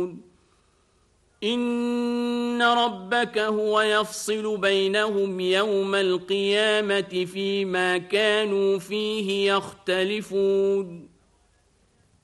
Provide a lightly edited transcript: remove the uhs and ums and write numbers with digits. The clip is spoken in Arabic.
إن ربك هو يفصل بينهم يوم القيامة فيما كانوا فيه يختلفون